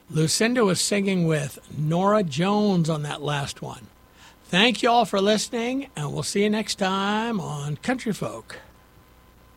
Lucinda was singing with Nora Jones on that last one. Thank you all for listening, and we'll see you next time on Country Folk.